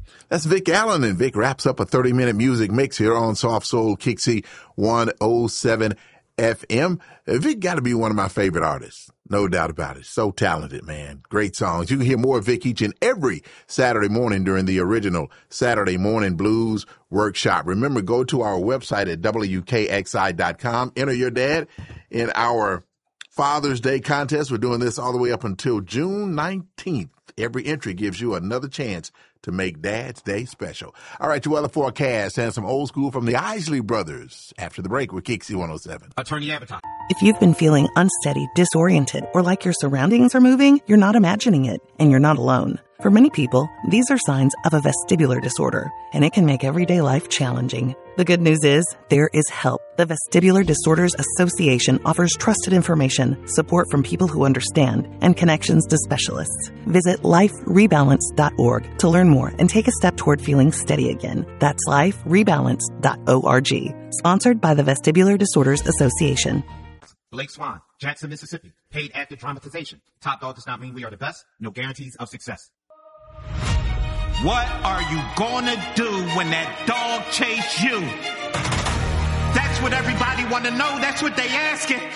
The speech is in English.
That's Vic Allen, and Vic wraps up a 30-minute music mix here on Soft Soul Kixie 107 FM. Vic got to be one of my favorite artists. No doubt about it. So talented, man. Great songs. You can hear more of Vic each and every Saturday morning during the original Saturday Morning Blues Workshop. Remember, go to our website at WKXI.com. Enter your dad in our Father's Day contest. We're doing this all the way up until June 19th. Every entry gives you another chance to make Dad's Day special. All right, your weather forecast and some old school from the Isley Brothers. After the break with Kixie 107. Attorney Avatar. If you've been feeling unsteady, disoriented, or like your surroundings are moving, you're not imagining it, and you're not alone. For many people, these are signs of a vestibular disorder, and it can make everyday life challenging. The good news is, there is help. The Vestibular Disorders Association offers trusted information, support from people who understand, and connections to specialists. Visit liferebalance.org to learn more and take a step toward feeling steady again. That's liferebalance.org. Sponsored by the Vestibular Disorders Association. Blake Swan, Jackson, Mississippi. Paid active dramatization. Top dog does not mean we are the best. No guarantees of success. What are you gonna do when that dog chase you? That's what everybody wanna know. That's what they asking.